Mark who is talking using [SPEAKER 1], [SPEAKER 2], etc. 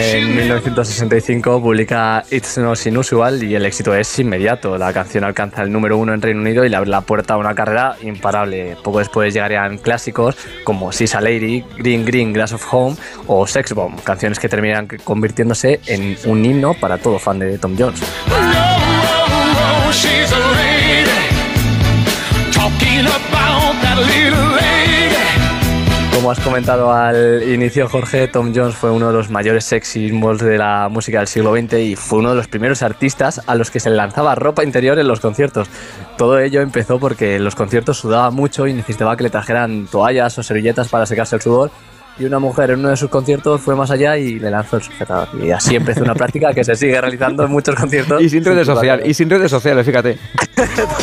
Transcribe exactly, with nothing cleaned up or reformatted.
[SPEAKER 1] En mil novecientos sesenta y cinco publica It's Not Unusual y el éxito es inmediato. La canción alcanza el número uno en Reino Unido y le abre la puerta a una carrera imparable. Poco después llegarían clásicos como She's a Lady, Green Green Glass of Home o Sex Bomb, canciones que terminan convirtiéndose en un himno para todo fan de Tom Jones. Como has comentado al inicio, Jorge, Tom Jones fue uno de los mayores sex symbols de la música del siglo veinte y fue uno de los primeros artistas a los que se le lanzaba ropa interior en los conciertos. Todo ello empezó porque en los conciertos sudaba mucho y necesitaba que le trajeran toallas o servilletas para secarse el sudor. Y una mujer en uno de sus conciertos fue más allá y le lanzó el sujetador. Y así empezó una práctica que se sigue realizando en muchos conciertos.
[SPEAKER 2] Y sin redes sociales, y sin redes sociales, fíjate.